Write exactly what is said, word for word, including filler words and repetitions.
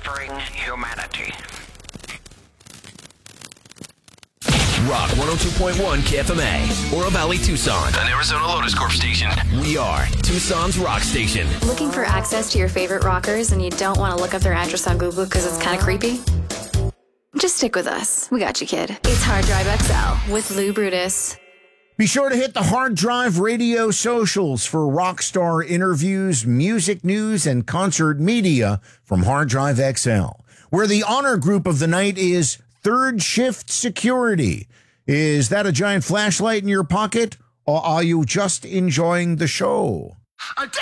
suffering humanity. Rock one oh two point one K F M A, Oro Valley, Tucson. An Arizona Lotus Corp station. We are Tucson's rock station. Looking for access to your favorite rockers and you don't want to look up their address on Google because it's kind of creepy? Just stick with us. We got you, kid. It's Hard Drive X L with Lou Brutus. Be sure to hit the Hard Drive Radio socials for rock star interviews, music news, and concert media from Hard Drive X L, where the honor group of the night is Third Shift Security. Is that a giant flashlight in your pocket, or are you just enjoying the show? A